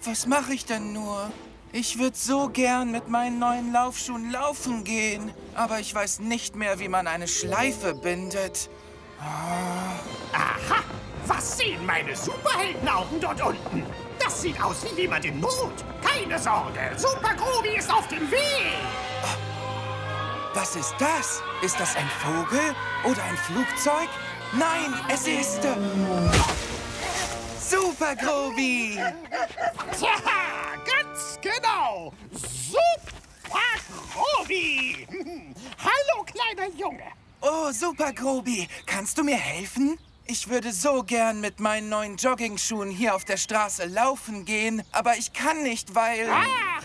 Was mache ich denn nur? Ich würde so gern mit meinen neuen Laufschuhen laufen gehen. Aber ich weiß nicht mehr, wie man eine Schleife bindet. Aha! Was sehen meine Superheldenaugen dort unten? Das sieht aus wie jemand in Not. Keine Sorge, Super Grobi ist auf dem Weg. Was ist das? Ist das ein Vogel oder ein Flugzeug? Nein, es ist... Super Grobi! Tja, ganz genau. Super Grobi. Hallo, kleiner Junge. Oh, Super Grobi, kannst du mir helfen? Ich würde so gern mit meinen neuen Joggingschuhen hier auf der Straße laufen gehen, aber ich kann nicht, weil... Ach,